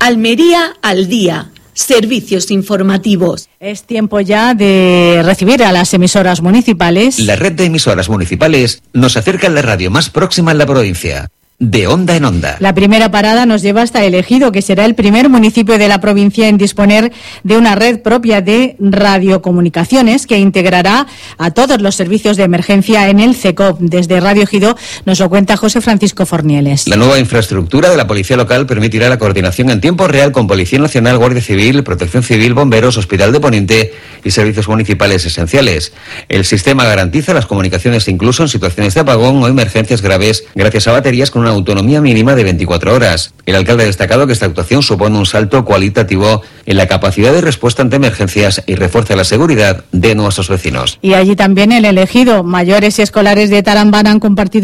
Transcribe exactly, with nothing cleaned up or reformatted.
Almería al día. Servicios informativos. Es tiempo ya de recibir a las emisoras municipales. La red de emisoras municipales nos acerca a la radio más próxima en la provincia. De onda en onda. La primera parada nos lleva hasta El Ejido, que será el primer municipio de la provincia en disponer de una red propia de radiocomunicaciones que integrará a todos los servicios de emergencia en el C E C O P. Desde Radio Ejido nos lo cuenta José Francisco Fornieles. La nueva infraestructura de la Policía Local permitirá la coordinación en tiempo real con Policía Nacional, Guardia Civil, Protección Civil, Bomberos, Hospital de Poniente y servicios municipales esenciales. El sistema garantiza las comunicaciones incluso en situaciones de apagón o emergencias graves gracias a baterías con una autonomía mínima de veinticuatro horas. El alcalde ha destacado que esta actuación supone un salto cualitativo en la capacidad de respuesta ante emergencias y refuerza la seguridad de nuestros vecinos. Y allí también en El Ejido, mayores y escolares de Tarambana han compartido